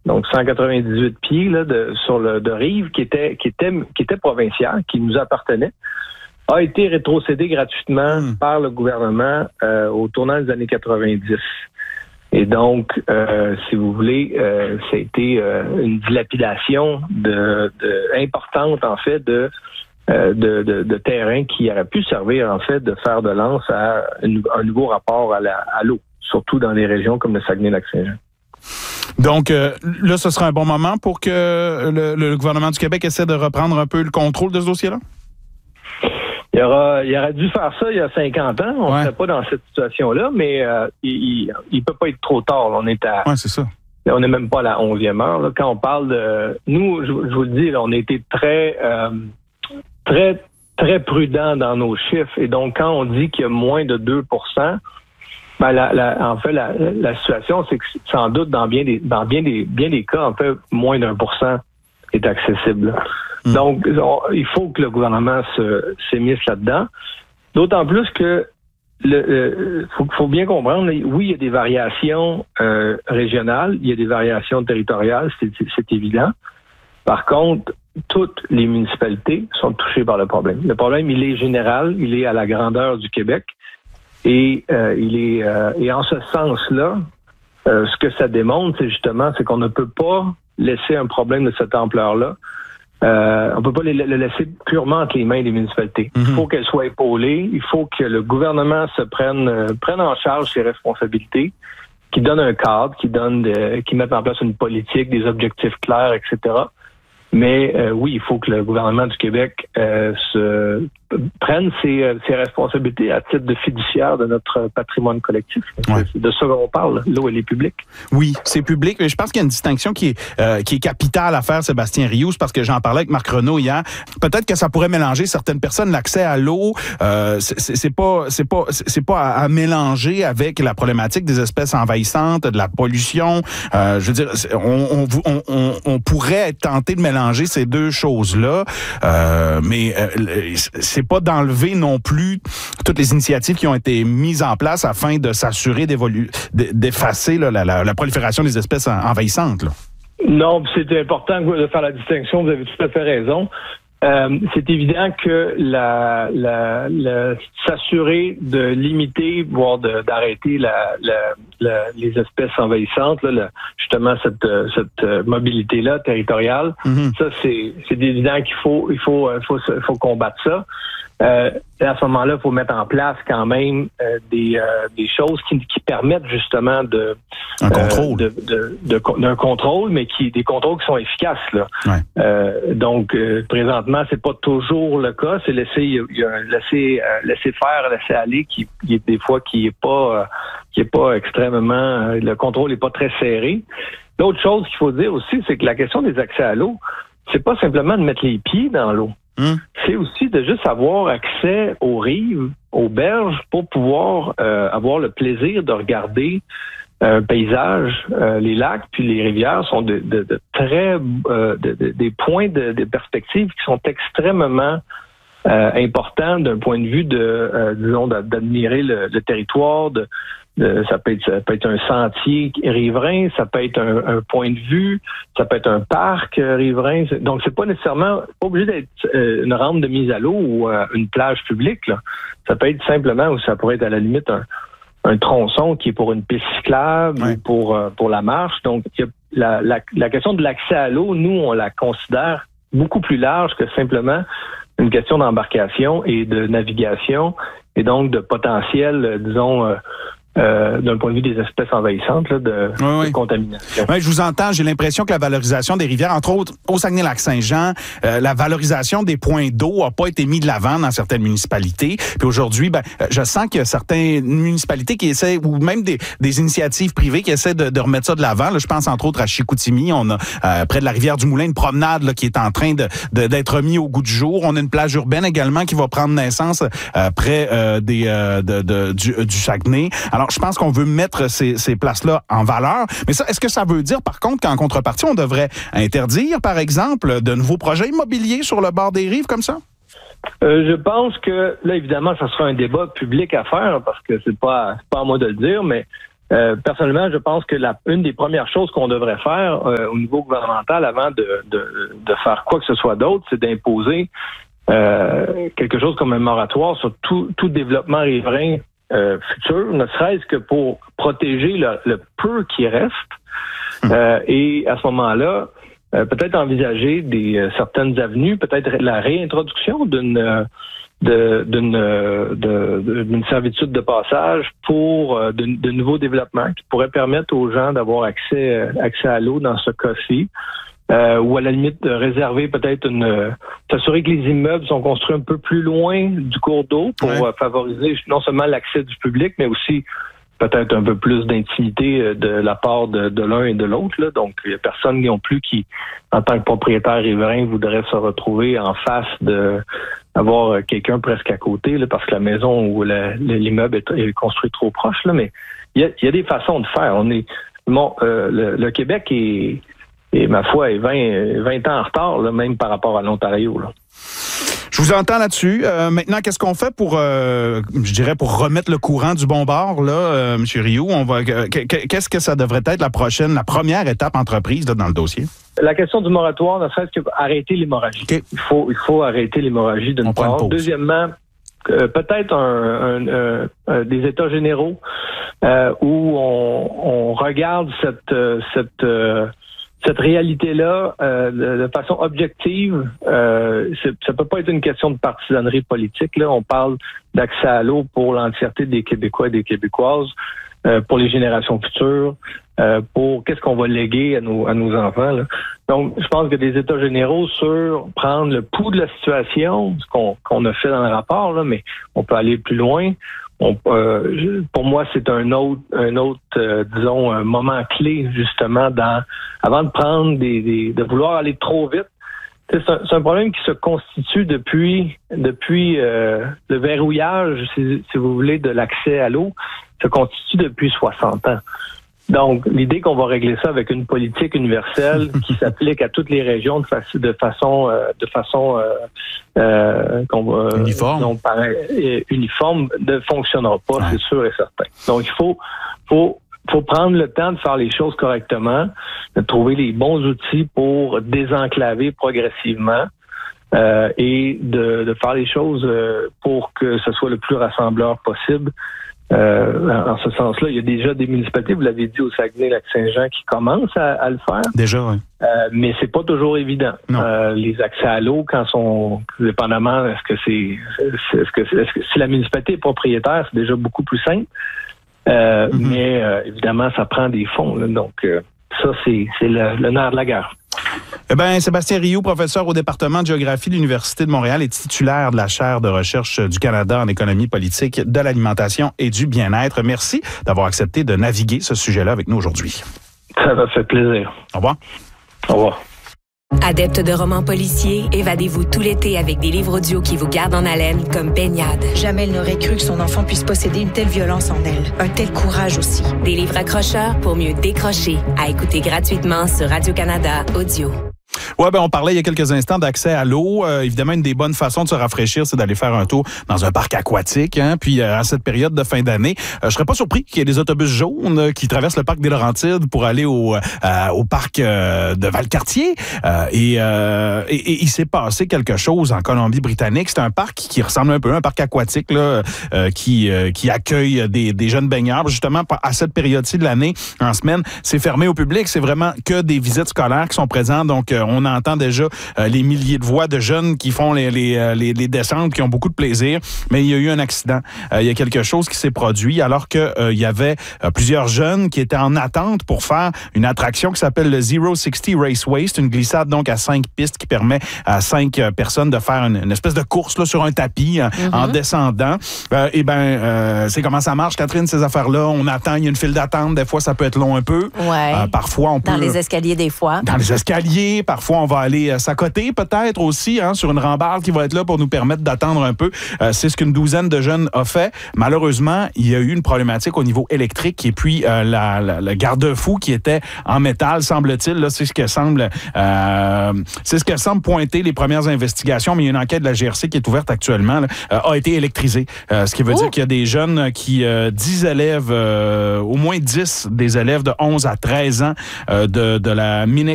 donc 198 pieds là, de rive qui était provincial, qui nous appartenait, a été rétrocédé gratuitement par le gouvernement au tournant des années 90. Et donc, si vous voulez, ça a été une dilapidation importante, en fait, de terrain qui aurait pu servir, en fait, de fer de lance à un nouveau rapport à l'eau, surtout dans les régions comme le Saguenay-Lac-Saint-Jean. Donc, là, ce sera un bon moment pour que le gouvernement du Québec essaie de reprendre un peu le contrôle de ce dossier-là? Il aurait dû faire ça il y a 50 ans. On ne serait pas dans cette situation-là, mais il peut pas être trop tard. On est c'est ça. On n'est même pas à la 11e heure. Là. Quand on parle de... Nous, je vous le dis, là, on a été très prudents dans nos chiffres. Et donc, quand on dit qu'il y a moins de 2 en fait, la situation, c'est que sans doute, dans bien des cas, en fait, moins d'1% est accessible. Donc, il faut que le gouvernement s'émisse là-dedans. D'autant plus que faut bien comprendre, oui, il y a des variations régionales, il y a des variations territoriales, c'est évident. Par contre, toutes les municipalités sont touchées par le problème. Le problème, il est général, il est à la grandeur du Québec. Et et en ce sens-là, ce que ça démontre, c'est qu'on ne peut pas laisser un problème de cette ampleur-là. On peut pas le laisser purement entre les mains des municipalités. Il faut qu'elles soient épaulées. Il faut que le gouvernement se prenne en charge ses responsabilités, qui donne un cadre, qui mette en place une politique, des objectifs clairs, etc. Mais oui, il faut que le gouvernement du Québec prenne ses responsabilités à titre de fiduciaire de notre patrimoine collectif. Ouais. C'est de ça qu'on parle. L'eau, elle est publique. Oui, c'est public. Mais je pense qu'il y a une distinction qui est capitale à faire, Sébastien Rioux, parce que j'en parlais avec Marc Renaud hier. Peut-être que ça pourrait mélanger certaines personnes. L'accès à l'eau, c'est pas à mélanger avec la problématique des espèces envahissantes, de la pollution. Je veux dire, on pourrait être tenté de mélanger ces deux choses-là, mais c'est pas d'enlever non plus toutes les initiatives qui ont été mises en place afin de s'assurer d'effacer là, la prolifération des espèces envahissantes. Là. Non, c'est important de faire la distinction, vous avez tout à fait raison. C'est évident que s'assurer de limiter, voire d'arrêter les espèces envahissantes, là, justement cette mobilité-là territoriale, ça c'est évident qu'il faut combattre ça. À ce moment-là, il faut mettre en place quand même des choses qui permettent justement d'un contrôle, mais des contrôles qui sont efficaces. Là. Ouais. Donc, présentement, c'est pas toujours le cas. C'est laisser faire, laisser aller, qui est des fois qui est pas extrêmement. Le contrôle n'est pas très serré. L'autre chose qu'il faut dire aussi, c'est que la question des accès à l'eau, c'est pas simplement de mettre les pieds dans l'eau. C'est aussi de juste avoir accès aux rives, aux berges, pour pouvoir avoir le plaisir de regarder un paysage. Les lacs puis les rivières sont des points de perspective qui sont extrêmement importants d'un point de vue d'admirer le territoire, ça peut être un sentier riverain, ça peut être un point de vue, ça peut être un parc riverain. Donc, c'est pas nécessairement pas obligé d'être une rampe de mise à l'eau ou une plage publique. Là. Ça peut être simplement, ou ça pourrait être à la limite un tronçon qui est pour une piste cyclable ou pour la marche. Donc, la question de l'accès à l'eau, nous, on la considère beaucoup plus large que simplement une question d'embarcation et de navigation et donc de potentiel, disons, d'un point de vue des espèces envahissantes là, de contamination. Oui, je vous entends. J'ai l'impression que la valorisation des rivières, entre autres au Saguenay-Lac-Saint-Jean, la valorisation des points d'eau n'a pas été mise de l'avant dans certaines municipalités. Puis aujourd'hui, je sens qu'il y a certaines municipalités qui essaient, ou même des initiatives privées qui essaient de remettre ça de l'avant. Là, je pense entre autres à Chicoutimi. On a près de la rivière du Moulin une promenade là, qui est en train d'être mis au goût du jour. On a une plage urbaine également qui va prendre naissance près du Saguenay. Alors, je pense qu'on veut mettre ces places-là en valeur. Mais ça, est-ce que ça veut dire, par contre, qu'en contrepartie, on devrait interdire, par exemple, de nouveaux projets immobiliers sur le bord des rives comme ça? Je pense que, là, évidemment, ça sera un débat public à faire parce que c'est pas à moi de le dire, mais personnellement, je pense que une des premières choses qu'on devrait faire au niveau gouvernemental avant de faire quoi que ce soit d'autre, c'est d'imposer quelque chose comme un moratoire sur tout développement riverain futur, ne serait-ce que pour protéger le peu qui reste. Et à ce moment-là, peut-être envisager certaines avenues, peut-être la réintroduction d'une servitude de passage pour de nouveaux développements qui pourraient permettre aux gens d'avoir accès à l'eau dans ce cas-ci. Ou à la limite de réserver peut-être s'assurer que les immeubles sont construits un peu plus loin du cours d'eau pour favoriser non seulement l'accès du public, mais aussi peut-être un peu plus d'intimité de la part de l'un et de l'autre. Là. Donc, il y a personne non plus qui, en tant que propriétaire riverain, voudrait se retrouver en face d'avoir quelqu'un presque à côté, là, parce que la maison ou l'immeuble est construit trop proche. Là. Mais il y a des façons de faire. Le Québec est ma foi, est 20 ans en retard, là, même par rapport à l'Ontario. Là. Je vous entends là-dessus. Maintenant, qu'est-ce qu'on fait pour remettre le courant du bon bord, là, M. Rioux? Qu'est-ce que ça devrait être la première étape entreprise là, dans le dossier? La question du moratoire, ne serait-ce qu'arrêter l'hémorragie. Okay. Il faut arrêter l'hémorragie d'une part. Deuxièmement, peut-être des états généraux où on regarde cette réalité-là, de façon objective, ça peut pas être une question de partisanerie politique. Là, on parle d'accès à l'eau pour l'entièreté des Québécois et des Québécoises, pour les générations futures, pour qu'est-ce qu'on va léguer à nos enfants. Là. Donc, je pense que des états généraux sur prendre le pouls de la situation, ce qu'on a fait dans le rapport, là, mais on peut aller plus loin. Pour moi, c'est un autre disons, un moment clé, justement, avant de prendre de vouloir aller trop vite. C'est un problème qui se constitue depuis le verrouillage, si vous voulez, de l'accès à l'eau, se constitue depuis 60 ans. Donc, l'idée qu'on va régler ça avec une politique universelle qui s'applique à toutes les régions de façon uniforme ne fonctionnera pas, c'est sûr et certain. Donc, il faut prendre le temps de faire les choses correctement, de trouver les bons outils pour désenclaver progressivement et de faire les choses pour que ce soit le plus rassembleur possible. En ce sens-là, il y a déjà des municipalités, vous l'avez dit, au Saguenay-Lac-Saint-Jean, qui commencent à le faire. Déjà, oui. Mais c'est pas toujours évident. Les accès à l'eau, dépendamment, si la municipalité est propriétaire, c'est déjà beaucoup plus simple. Mais évidemment, ça prend des fonds. Là, donc, ça, c'est le nerf de la guerre. Eh bien, Sébastien Rioux, professeur au département de géographie de l'Université de Montréal et titulaire de la chaire de recherche du Canada en économie politique, de l'alimentation et du bien-être. Merci d'avoir accepté de naviguer ce sujet-là avec nous aujourd'hui. Ça m'a fait plaisir. Au revoir. Au revoir. Adepte de romans policiers, évadez-vous tout l'été avec des livres audio qui vous gardent en haleine comme Baignade. Jamais elle n'aurait cru que son enfant puisse posséder une telle violence en elle. Un tel courage aussi. Des livres accrocheurs pour mieux décrocher. À écouter gratuitement sur Radio-Canada Audio. Ouais, on parlait il y a quelques instants d'accès à l'eau. Évidemment, une des bonnes façons de se rafraîchir, c'est d'aller faire un tour dans un parc aquatique. Hein? Puis, à cette période de fin d'année, je serais pas surpris qu'il y ait des autobus jaunes qui traversent le parc des Laurentides pour aller au parc de Valcartier. Et il s'est passé quelque chose en Colombie-Britannique. C'est un parc qui ressemble un peu à un parc aquatique là, qui accueille des jeunes baigneurs. Justement, à cette période-ci de l'année, en semaine, c'est fermé au public. C'est vraiment que des visites scolaires qui sont présentes. Donc, on entend déjà les milliers de voix de jeunes qui font les descentes, qui ont beaucoup de plaisir. Mais il y a eu un accident. Il y a quelque chose qui s'est produit alors que il y avait plusieurs jeunes qui étaient en attente pour faire une attraction qui s'appelle le 060 Raceway. C'est une glissade donc à 5 pistes qui permet à 5 personnes de faire une espèce de course là, sur un tapis en descendant. C'est comment ça marche, Catherine, ces affaires-là. On attend, il y a une file d'attente. Des fois, ça peut être long un peu. Ouais. Parfois, on peut... Dans les escaliers, des fois. Dans les escaliers, parfois, on va aller s'accoter peut-être aussi sur une rambarde qui va être là pour nous permettre d'attendre un peu. C'est ce qu'une douzaine de jeunes a fait. Malheureusement, il y a eu une problématique au niveau électrique et puis le garde-fou qui était en métal, semble-t-il. Là, c'est ce que semble pointer les premières investigations, mais il y a une enquête de la GRC qui est ouverte actuellement, là, a été électrisée. Ce qui veut dire qu'il y a des jeunes qui, 10 élèves, au moins 10 des élèves de 11 à 13 ans de la Minec